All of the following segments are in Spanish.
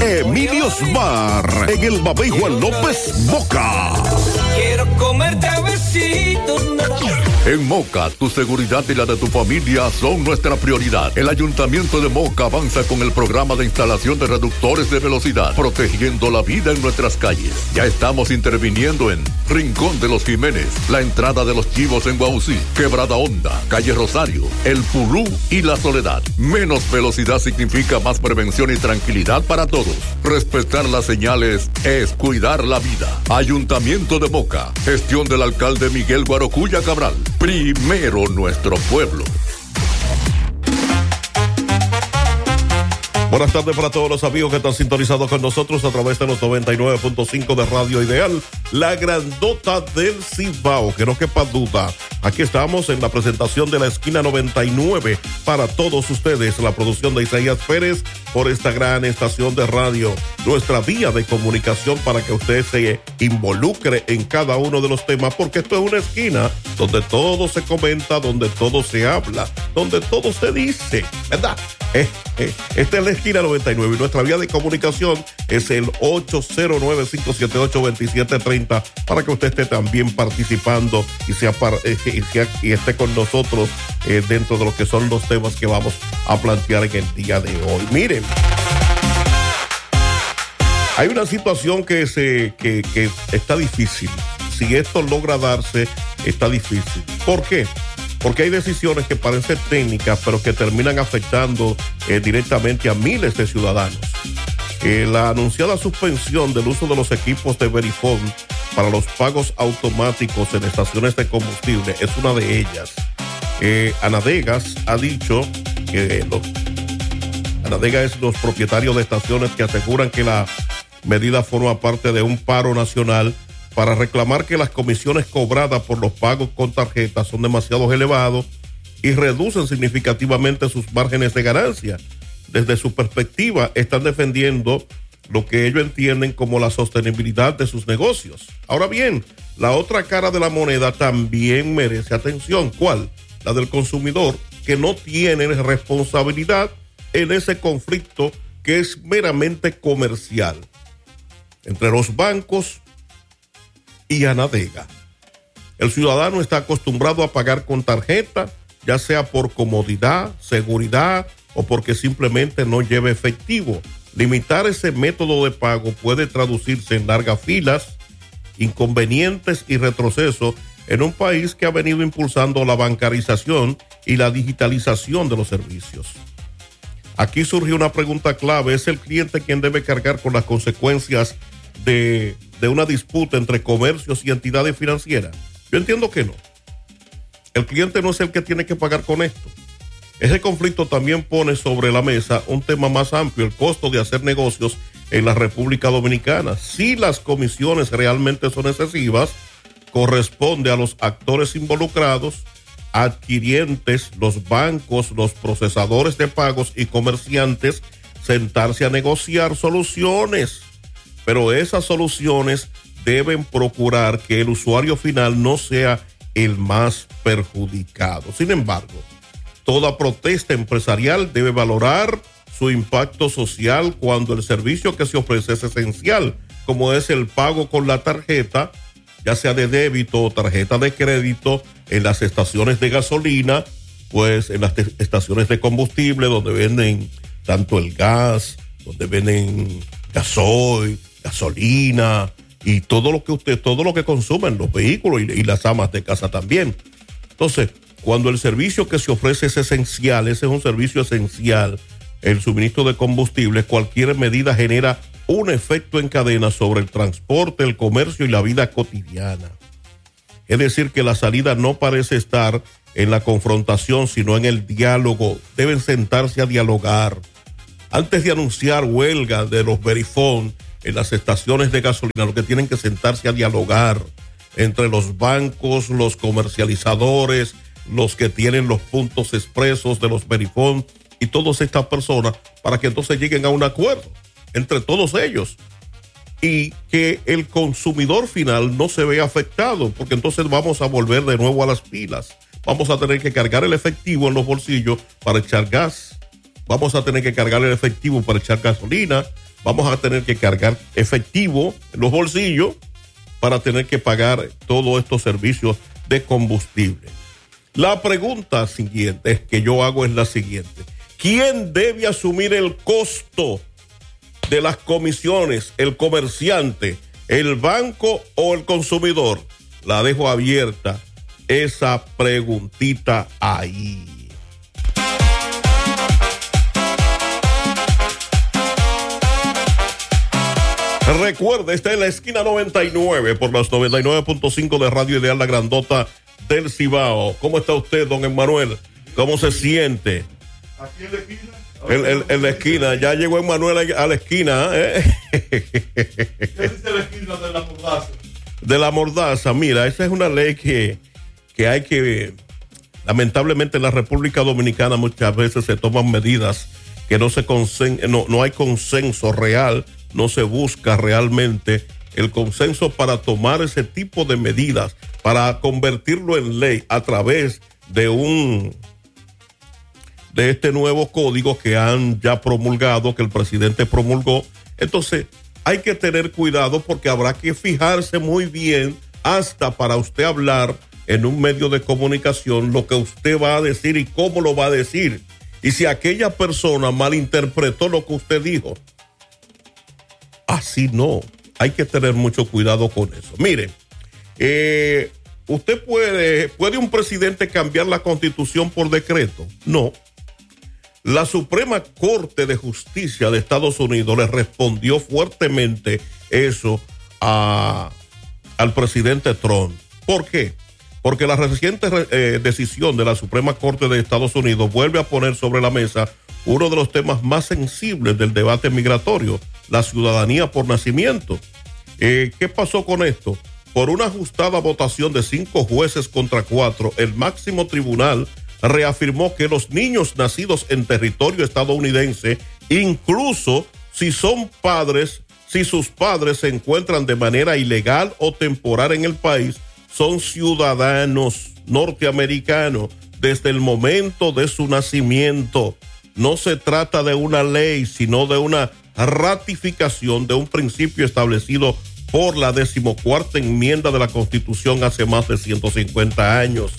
Emilio's Bar, en el Babey Juan López, Moca. Quiero comerte besitos. En Moca, tu seguridad y la de tu familia son nuestra prioridad. El Ayuntamiento de Moca avanza con el programa de instalación de reductores de velocidad, protegiendo la vida en nuestras calles. Ya estamos interviniendo en Rincón de los Jiménez, la entrada de los Chivos en Guaucí, Quebrada Honda, Calle Rosario, El Pulú y La Soledad. Menos velocidad significa más prevención y tranquilidad para todos. Respetar las señales es cuidar la vida. Ayuntamiento de Moca, gestión del alcalde Miguel Guarocuya Cabral. Primero nuestro pueblo. Buenas tardes para todos los amigos que están sintonizados con nosotros a través de los 99.5 de Radio Ideal, la grandota del Cibao, que no quepa duda. Aquí estamos en la presentación de la esquina 99 para todos ustedes, la producción de Isaías Pérez por esta gran estación de radio, nuestra vía de comunicación para que usted se involucre en cada uno de los temas, porque esto es una esquina donde todo se comenta, donde todo se habla, donde todo se dice, ¿verdad? Esta es la esquina 99 y nuestra vía de comunicación es el 809-578-2730 para que usted esté también participando y esté con nosotros dentro de lo que son los temas que vamos a plantear en el día de hoy. Miren, hay una situación que está difícil. Si esto logra darse, está difícil. ¿Por qué? Porque hay decisiones que parecen técnicas, pero que terminan afectando directamente a miles de ciudadanos. La anunciada suspensión del uso de los equipos de Verifone para los pagos automáticos en estaciones de combustible es una de ellas. Anadegas ha dicho que Anadega es los propietarios de estaciones que aseguran que la medida forma parte de un paro nacional para reclamar que las comisiones cobradas por los pagos con tarjetas son demasiado elevados y reducen significativamente sus márgenes de ganancia. Desde su perspectiva, están defendiendo lo que ellos entienden como la sostenibilidad de sus negocios. Ahora bien, la otra cara de la moneda también merece atención. ¿Cuál? La del consumidor, que no tiene responsabilidad en ese conflicto que es meramente comercial entre los bancos y Anadega. El ciudadano está acostumbrado a pagar con tarjeta, ya sea por comodidad, seguridad o porque simplemente no lleva efectivo. Limitar ese método de pago puede traducirse en largas filas, inconvenientes y retroceso en un país que ha venido impulsando la bancarización y la digitalización de los servicios. Aquí surge una pregunta clave: ¿es el cliente quien debe cargar con las consecuencias de una disputa entre comercios y entidades financieras? Yo entiendo que no. El cliente no es el que tiene que pagar con esto. Ese conflicto también pone sobre la mesa un tema más amplio: el costo de hacer negocios en la República Dominicana. Si las comisiones realmente son excesivas, corresponde a los actores involucrados, adquirientes, los bancos, los procesadores de pagos y comerciantes, sentarse a negociar soluciones. Pero esas soluciones deben procurar que el usuario final no sea el más perjudicado. Sin embargo, toda protesta empresarial debe valorar su impacto social cuando el servicio que se ofrece es esencial, como es el pago con la tarjeta, ya sea de débito o tarjeta de crédito, en las estaciones de gasolina, pues en las estaciones de combustible donde venden tanto el gas, donde venden gasoil, gasolina y todo lo que consumen los vehículos y las amas de casa también. Entonces, cuando el servicio que se ofrece es esencial, ese es un servicio esencial, el suministro de combustible, cualquier medida genera un efecto en cadena sobre el transporte, el comercio y la vida cotidiana. Es decir, que la salida no parece estar en la confrontación, sino en el diálogo. Deben sentarse a dialogar. Antes de anunciar huelga de los Verifone en las estaciones de gasolina, lo que tienen que sentarse a dialogar entre los bancos, los comercializadores, los que tienen los puntos expresos de los Verifone y todas estas personas, para que entonces lleguen a un acuerdo entre todos ellos y que el consumidor final no se vea afectado, porque entonces vamos a volver de nuevo a las pilas. Vamos a tener que cargar el efectivo en los bolsillos para echar gas, vamos a tener que cargar el efectivo para echar gasolina, vamos a tener que cargar efectivo en los bolsillos para tener que pagar todos estos servicios de combustible. La pregunta siguiente que yo hago es la siguiente: ¿quién debe asumir el costo de las comisiones? ¿El comerciante, el banco o el consumidor? La dejo abierta esa preguntita ahí. Recuerde, está en la esquina 99 por las 99.5 de Radio Ideal, la grandota del Cibao. ¿Cómo está usted, don Emmanuel? ¿Cómo se siente? Aquí en la esquina. En la esquina, ya llegó Emmanuel a la esquina. ¿Qué dice la esquina de la mordaza? De la mordaza, mira, esa es una ley que hay que, lamentablemente en la República Dominicana muchas veces se toman medidas que no hay consenso real, no se busca realmente el consenso para tomar ese tipo de medidas, para convertirlo en ley a través de este nuevo código que han ya promulgado, que el presidente promulgó. Entonces hay que tener cuidado porque habrá que fijarse muy bien hasta para usted hablar en un medio de comunicación lo que usted va a decir y cómo lo va a decir. Y si aquella persona malinterpretó lo que usted dijo, así no. Hay que tener mucho cuidado con eso. Mire, ¿usted puede un presidente cambiar la Constitución por decreto? No. La Suprema Corte de Justicia de Estados Unidos le respondió fuertemente eso al presidente Trump. ¿Por qué? Porque la reciente decisión de la Suprema Corte de Estados Unidos vuelve a poner sobre la mesa uno de los temas más sensibles del debate migratorio, la ciudadanía por nacimiento. ¿Qué pasó con esto? Por una ajustada votación de 5 jueces contra 4, el máximo tribunal reafirmó que los niños nacidos en territorio estadounidense, incluso si sus padres se encuentran de manera ilegal o temporal en el país, son ciudadanos norteamericanos desde el momento de su nacimiento. No se trata de una ley, sino de una ratificación de un principio establecido por la 14ª enmienda de la Constitución hace más de 150 años.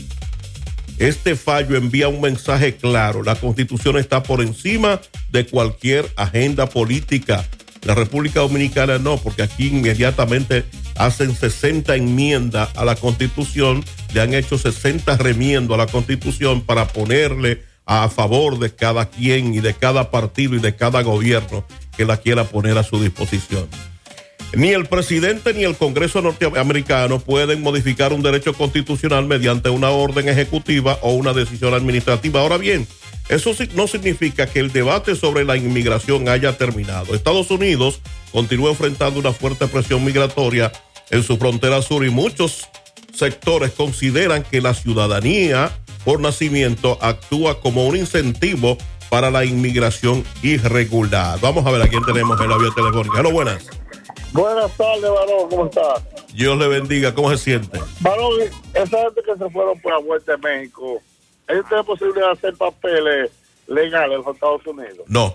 Este fallo envía un mensaje claro: la Constitución está por encima de cualquier agenda política. La República Dominicana no, porque aquí inmediatamente hacen 60 enmiendas a la Constitución, le han hecho 60 remiendos a la Constitución para ponerle a favor de cada quien y de cada partido y de cada gobierno que la quiera poner a su disposición. Ni el presidente ni el Congreso norteamericano pueden modificar un derecho constitucional mediante una orden ejecutiva o una decisión administrativa. Ahora bien, eso no significa que el debate sobre la inmigración haya terminado. Estados Unidos continúa enfrentando una fuerte presión migratoria en su frontera sur y muchos sectores consideran que la ciudadanía por nacimiento actúa como un incentivo para la inmigración irregular. Vamos a ver a quién tenemos en la vía telefónica. Hola, buenas. Buenas tardes, varón, ¿cómo está? Dios le bendiga, ¿cómo se siente? Varón, esa gente que se fueron por la vuelta de México, ¿ellos tienen posibilidad de hacer papeles legales en los Estados Unidos? No.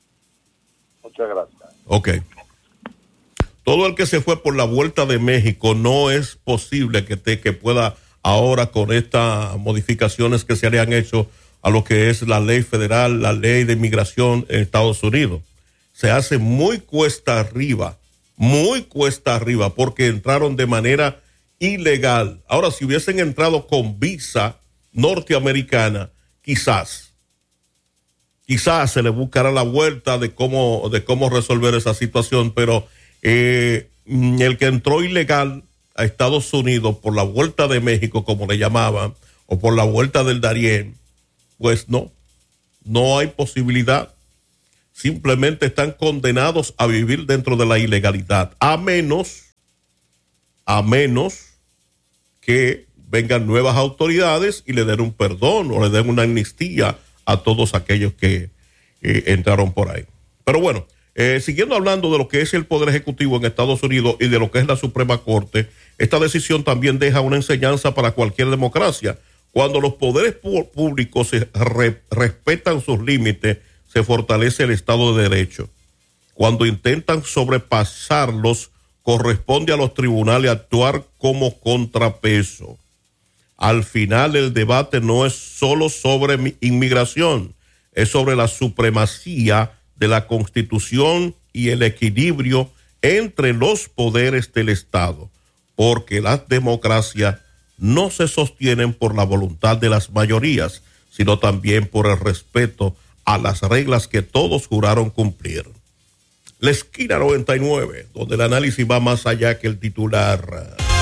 Muchas gracias. Ok. Todo el que se fue por la vuelta de México no es posible que pueda ahora con estas modificaciones que se le han hecho a lo que es la ley federal, la ley de inmigración en Estados Unidos. Se hace muy cuesta arriba, porque entraron de manera ilegal. Ahora, si hubiesen entrado con visa norteamericana, quizás se le buscará la vuelta de cómo resolver esa situación, pero el que entró ilegal a Estados Unidos por la vuelta de México, como le llamaban, o por la vuelta del Darién, pues no hay posibilidad. Simplemente están condenados a vivir dentro de la ilegalidad, a menos que vengan nuevas autoridades y le den un perdón o le den una amnistía a todos aquellos que entraron por ahí. Pero bueno, siguiendo hablando de lo que es el Poder Ejecutivo en Estados Unidos y de lo que es la Suprema Corte, esta decisión también deja una enseñanza para cualquier democracia. Cuando los poderes públicos respetan sus límites, se fortalece el Estado de Derecho. Cuando intentan sobrepasarlos, corresponde a los tribunales actuar como contrapeso. Al final, el debate no es solo sobre inmigración, es sobre la supremacía de la Constitución y el equilibrio entre los poderes del Estado, porque las democracias no se sostienen por la voluntad de las mayorías, sino también por el respeto a las reglas que todos juraron cumplir. La esquina 99, donde el análisis va más allá que el titular.